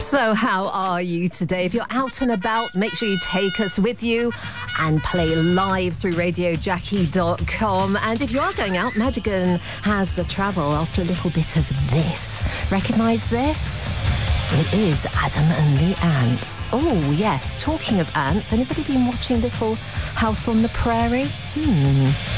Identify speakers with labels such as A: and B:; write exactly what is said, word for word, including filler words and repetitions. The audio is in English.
A: So how are you today? If you're out and about, make sure you take us with you and play live through radio jackie dot com. And if you are going out, Madigan has the travel after a little bit of this. Recognise this? It is Adam and the Ants. Oh, yes. Talking of ants, anybody been watching Little House on the Prairie? Hmm.